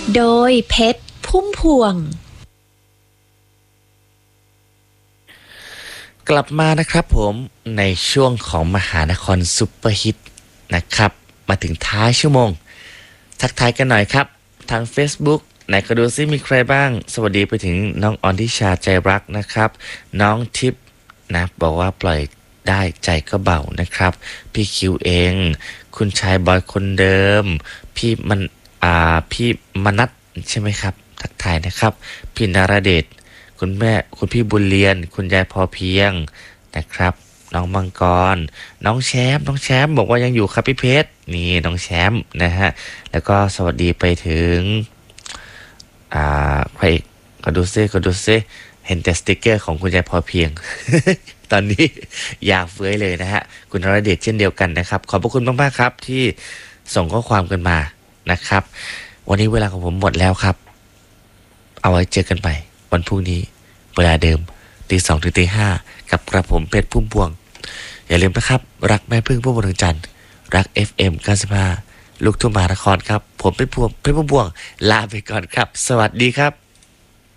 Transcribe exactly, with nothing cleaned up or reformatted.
โดยเพชรพุ่มพวงกลับมานะครับผมในช่วงของมหานครซุปเปอร์ฮิตนะครับมาถึงท้ายชั่วโมงทักทายกันหน่อยครับทาง Facebook ไหนก็ดูซิมีใครบ้างสวัสดีไปถึงน้องออนทิชาใจรักนะครับน้องทิพย์นะบอกว่าปล่อยได้ใจก็เบานะครับพี่คิวเองคุณชายบอยคนเดิมพี่มันอ่าพี่มนัทใช่ไหมครับทักทายนะครับพี่นาราเดชคุณแม่คุณพี่บุญเรียนคุณยายพอเพียงนะครับน้องมังกรน้องแชมป์น้องแชมป์บอกว่ายังอยู่ครับพี่เพชรนี่น้องแชมป์นะฮะแล้วก็สวัสดีไปถึงอ่าใครอีกก็ดูซิก็ดูซิเห็นแต่สติกเกอร์ของคุณยายพอเพียง ตอนนี้อยากเฟ้ยเลยนะฮะคุณนรเดชเช่นเดียวกันนะครับขอบพระคุณมากๆครับที่ส่งข้อความกันมานะครับวันนี้เวลาของผมหมดแล้วครับเอาไว้เจอกันใหม่วันพรุ่งนี้เวลาเดิมตีสองถึงตีห้ากับกระผมเพชรพุ่มพวงอย่าลืมนะครับรักแม่พึ่งพุ่มพวงดวงจันทร์รัก เอฟ เอ็ม เก้าสิบห้าลูกทุ่งมหานครครับผมเป็นพวงเพชรพุ่มพวงลาไปก่อนครับสวัสดีครับ